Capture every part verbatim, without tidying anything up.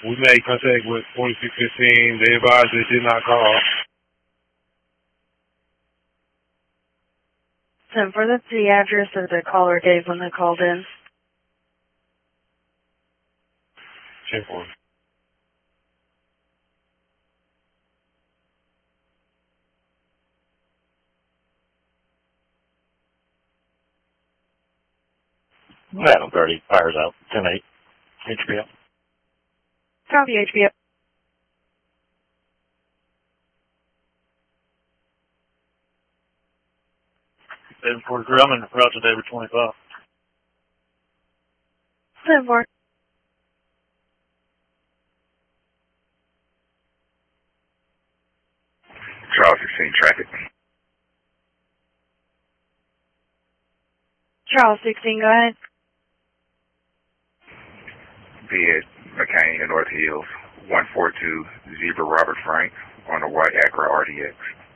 We made contact with forty-six fifteen. They advised they did not call. ten four, that's the address that the caller gave when they called in. ten four. Adam thirty, fires out, ten eight, H B O. Copy, H B O. David Ford Grumman, route to David twenty-five. ten four. Charles sixteen, traffic. Charles sixteen, go ahead. Be at McCain and North Hills, one four two Zebra Robert Frank on the white Acura R D X.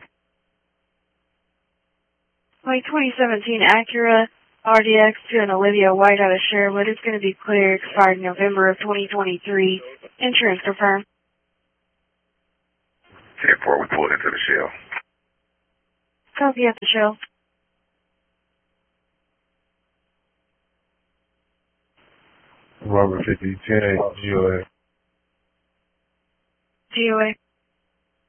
White twenty seventeen Acura R D X to an Olivia White out of Sherwood. It's going to be clear, expired November of twenty twenty-three. Insurance confirmed. ten four, we pulled into the shell. Copy at the show. Robert fifty, ten eight, G O A. G O A.